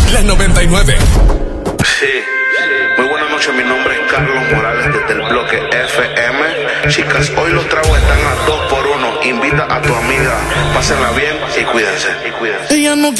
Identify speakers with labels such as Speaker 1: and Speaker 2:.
Speaker 1: La 99.
Speaker 2: Sí. Muy buenas noches, mi nombre es Carlos Morales desde el bloque FM. Chicas, hoy los tragos están a 2 por 1. Invita a tu amiga, pásenla bien y cuídense.
Speaker 3: Ella no